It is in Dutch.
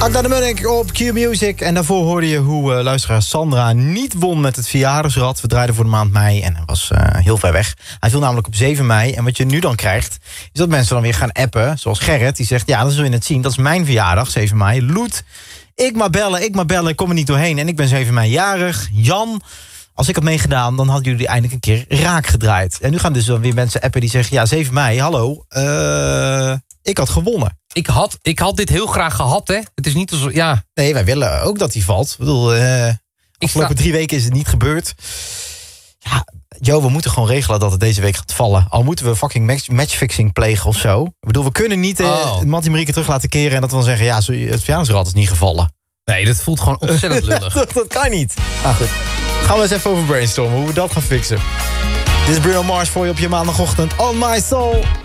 Akda de Munnik op Q-Music. En daarvoor hoorde je hoe luisteraar Sandra niet won met het verjaardagsrad. We draaiden voor de maand mei en hij was heel ver weg. Hij viel namelijk op 7 mei. En wat je nu dan krijgt, is dat mensen dan weer gaan appen. Zoals Gerrit, die zegt, ja, dan zul je het zien. Dat is mijn verjaardag, 7 mei. Loet, ik maar bellen, ik kom er niet doorheen. En ik ben 7 mei jarig. Jan, als ik had meegedaan, dan hadden jullie eindelijk een keer raak gedraaid. En nu gaan dus dan weer mensen appen die zeggen, ja, 7 mei, hallo, ik had gewonnen. Ik had dit heel graag gehad, hè. Het is niet alsof, ja. Nee, wij willen ook dat hij valt. Ik bedoel, afgelopen 3 weken is het niet gebeurd. Ja, we moeten gewoon regelen dat het deze week gaat vallen. Al moeten we fucking matchfixing plegen of zo. Ik bedoel, we kunnen niet Mattie Marieke terug laten keren en dat we dan zeggen, ja, het verjaardagsrad is niet gevallen. Nee, dat voelt gewoon ontzettend lullig. dat kan niet. Nou goed, gaan we eens even over brainstormen, hoe we dat gaan fixen. Dit is Bruno Mars voor je op je maandagochtend. On My Soul.